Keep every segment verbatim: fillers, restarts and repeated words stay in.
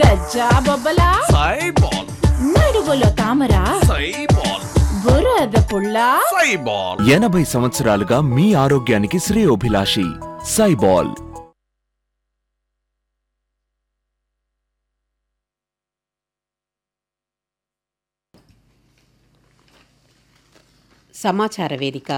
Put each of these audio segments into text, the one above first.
గజ్జా బొబ్బలా సైబాల్, నడువులో తామర సైబాల్, బురద పుల్ల సైబాల్. ఎనభై సంవత్సరాలుగా మీ ఆరోగ్యానికి శ్రేయోభిలాషి సైబాల్. సమాచార వేదిక.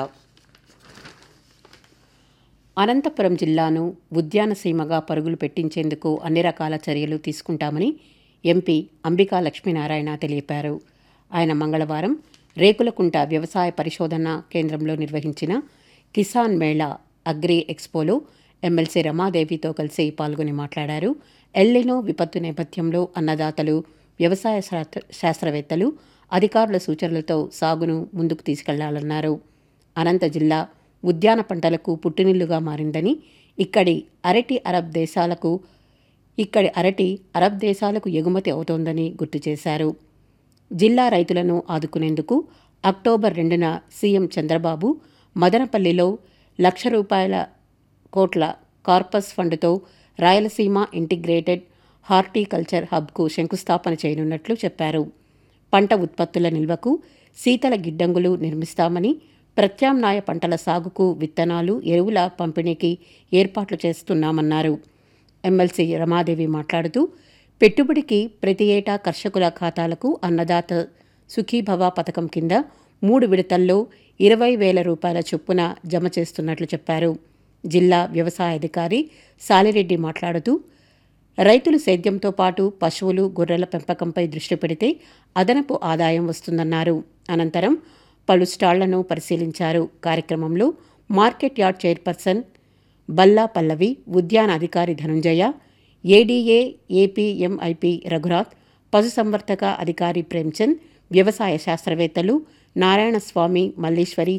అనంతపురం జిల్లాను ఉద్యానసీమగా పరుగులు పెట్టించేందుకు అన్ని రకాల చర్యలు తీసుకుంటామని ఎంపీ అంబికా లక్ష్మీనారాయణ తెలిపారు. ఆయన మంగళవారం రేకులకుంట వ్యవసాయ పరిశోధన కేంద్రంలో నిర్వహించిన కిసాన్ మేళా అగ్రి ఎక్స్పోలో ఎమ్మెల్సీ రమాదేవితో కలిసి పాల్గొని మాట్లాడారు. ఎల్లినో విపత్తు నేపథ్యంలో అన్నదాతలు, వ్యవసాయ శాస్త్రవేత్తలు, అధికారుల సూచనలతో సాగును ముందుకు తీసుకెళ్లాలన్నారు. అనంత జిల్లా ఉద్యాన పంటలకు పుట్టినిల్లుగా మారిందని, ఇక్కడి అరటి అరబ్ దేశాలకు ఇక్కడి అరటి అరబ్ దేశాలకు ఎగుమతి అవుతోందని గుర్తు చేశారు. జిల్లా రైతులను ఆదుకునేందుకు అక్టోబర్ రెండున సీఎం చంద్రబాబు మదనపల్లిలో లక్ష రూపాయల కోట్ల కార్పస్ ఫండ్తో రాయలసీమ ఇంటిగ్రేటెడ్ హార్టికల్చర్ హబ్కు శంకుస్థాపన చేయనున్నట్లు చెప్పారు. పంట ఉత్పత్తుల నిల్వకు శీతల గిడ్డంగులు నిర్మిస్తామని, ప్రత్యామ్నాయ పంటల సాగుకు విత్తనాలు, ఎరువుల పంపిణీకి ఏర్పాట్లు చేస్తున్నామన్నారు. ఎమ్మెల్సీ రమాదేవి మాట్లాడుతూ, పెట్టుబడికి ప్రతి ఏటా కర్షకుల ఖాతాలకు అన్నదాత సుఖీభవ పథకం కింద మూడు విడతల్లో ఇరవై వేల రూపాయల చొప్పున జమ చేస్తున్నట్లు చెప్పారు. జిల్లా వ్యవసాయ అధికారి సాలిరెడ్డి మాట్లాడుతూ, రైతులు సేద్యంతో పాటు పశువులు, గొర్రెల పెంపకంపై దృష్టి పెడితే అదనపు ఆదాయం వస్తుందన్నారు. అనంతరం పలు స్టాళ్లను పరిశీలించారు. కార్యక్రమంలో మార్కెట్ యార్డ్ చైర్పర్సన్ బల్లా పల్లవి, ఉద్యాన అధికారి ధనుంజయ, ఏడీఏ ఏపీఎంఐపీ రఘునాథ్, పశుసంవర్ధక అధికారి ప్రేమ్చంద్, వ్యవసాయ శాస్త్రవేత్తలు నారాయణస్వామి, మల్లీశ్వరి